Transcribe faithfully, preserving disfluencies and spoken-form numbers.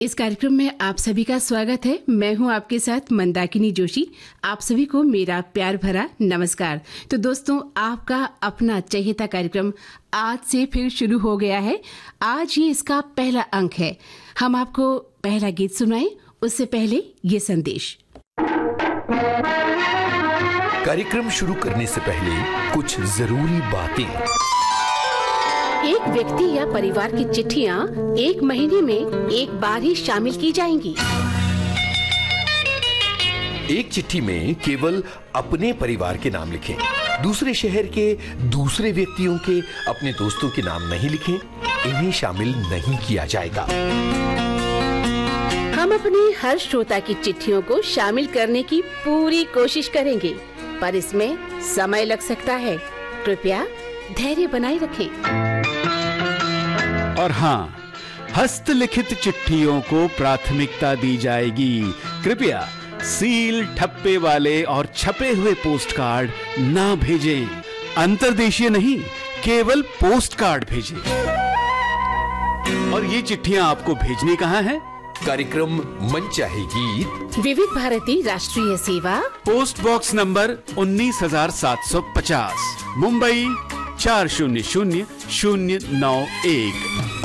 इस कार्यक्रम में आप सभी का स्वागत है। मैं हूं आपके साथ मंदाकिनी जोशी। आप सभी को मेरा प्यार भरा नमस्कार। तो दोस्तों, आपका अपना चहेता कार्यक्रम आज से फिर शुरू हो गया है। आज ये इसका पहला अंक है। हम आपको पहला गीत सुनाएं, उससे पहले ये संदेश। कार्यक्रम शुरू करने से पहले कुछ जरूरी बातें। एक व्यक्ति या परिवार की चिट्ठियाँ एक महीने में एक बार ही शामिल की जाएंगी। एक चिट्ठी में केवल अपने परिवार के नाम लिखें। दूसरे शहर के दूसरे व्यक्तियों के अपने दोस्तों के नाम नहीं लिखें। इन्हें शामिल नहीं किया जाएगा। हम अपने हर श्रोता की चिट्ठियों को शामिल करने की पूरी कोशिश करेंगे, पर इसमें समय लग सकता है। कृपया धैर्य बनाए रखें। और हाँ, हस्तलिखित चिट्ठियों को प्राथमिकता दी जाएगी। कृपया सील, ठप्पे वाले और छपे हुए पोस्ट कार्ड ना भेजें। अंतर्देशीय नहीं, केवल पोस्ट कार्ड भेजें। और ये चिट्ठियां आपको भेजनी कहाँ है? कार्यक्रम मन चाहे गीत, विविध भारती राष्ट्रीय सेवा, पोस्ट बॉक्स नंबर उन्नीस हजार सात सौ पचास, मुंबई चार शून्य शून्य शून्य नौ एक।